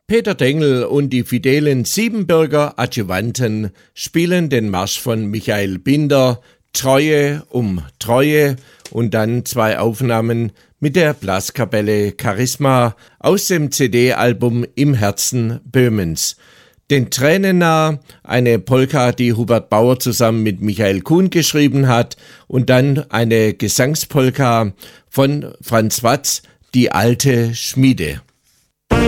Peter Dengel und die fidelen Siebenbürger Adjuvanten spielen den Marsch von Michael Binder, Treue um Treue, und dann 2 Aufnahmen mit der Blaskapelle Charisma aus dem CD-Album Im Herzen Böhmens. Den Tränen nah, eine Polka, die Hubert Bauer zusammen mit Michael Kuhn geschrieben hat, und dann eine Gesangspolka von Franz Watz, Die alte Schmiede.